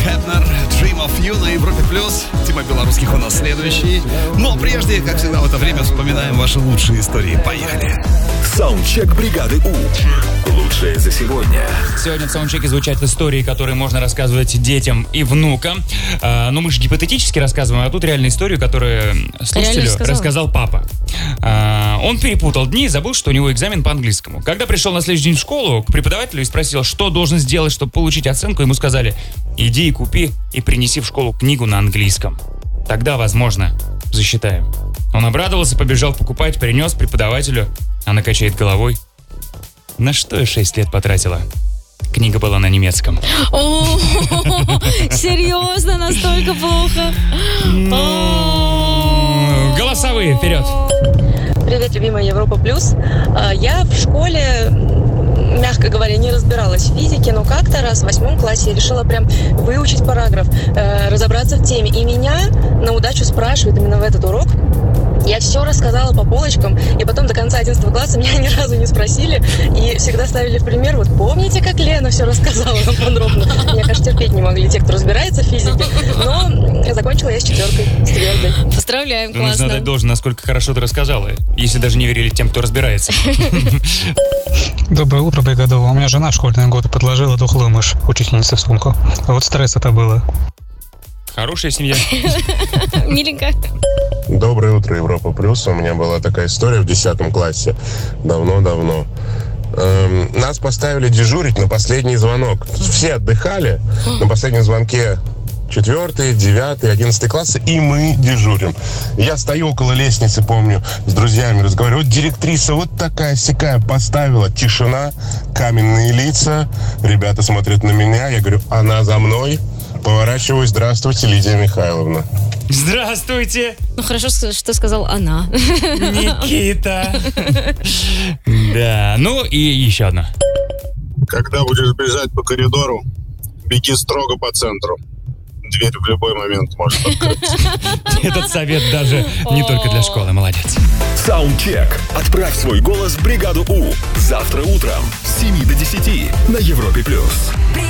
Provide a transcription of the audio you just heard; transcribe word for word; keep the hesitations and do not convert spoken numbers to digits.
Хепнер, Dream of You на Европе Плюс. Тема белорусских у нас следующий. Но прежде, как всегда в это время, вспоминаем ваши лучшие истории. Поехали. Саундчек бригады У. Лучшее за сегодня. Сегодня в саундчеке звучат истории, которые можно рассказывать детям и внукам. А, но мы же гипотетически рассказываем, а тут реальная история, которую слушателю рассказал папа. А, он перепутал дни и забыл, что у него экзамен по английскому. Когда пришел на следующий день в школу к преподавателю и спросил, что должен сделать, чтобы получить оценку, ему сказали: иди и купи и принеси в школу книгу на английском. Тогда, возможно, засчитаем. Он обрадовался, побежал покупать, принес преподавателю. Она качает головой. На что я шесть лет потратила? Книга была на немецком. О, серьезно, настолько плохо? Голосовые, вперед! Привет, любимая Европа Плюс. Я в школе, мягко говоря, не разбиралась в физике, но как-то раз в восьмом классе я решила прям выучить параграф, разобраться в теме. И меня на удачу спрашивают именно в этот урок. Я все рассказала по полочкам, и потом до конца одиннадцатого класса меня ни разу не спросили, и всегда ставили в пример: вот помните, как Лена все рассказала нам подробно? Меня, кажется, терпеть не могли те, кто разбирается в физике, но закончила я с четверкой, с твердой. Поздравляем, классно. Нужно дать должное, насколько хорошо ты рассказала, если даже не верили тем, кто разбирается. Доброе утро, бригада. У меня жена в школьные годы подложила дохлую мышь учительнице в сумку. Вот стресс это было. Хорошая семья. Миленько. Доброе утро, Европа Плюс. У меня была такая история в десятом классе. Давно-давно. Эм, нас поставили дежурить на последний звонок. Все отдыхали. На последнем звонке четвертый, девятый, одиннадцатый классы, и мы дежурим. Я стою около лестницы, помню, с друзьями разговариваю. Вот директриса вот такая-сякая поставила. Тишина, каменные лица. Ребята смотрят на меня. Я говорю: она за мной. Поворачиваюсь: здравствуйте, Лидия Михайловна. Здравствуйте. Ну, хорошо, что сказал она. Никита. Да, ну и еще одна. Когда будешь бежать по коридору, беги строго по центру. Дверь в любой момент может открыться. Этот совет даже не только для школы. Молодец. Саундчек. Отправь свой голос в бригаду У. Завтра утром с семи до десяти на Европе Плюс.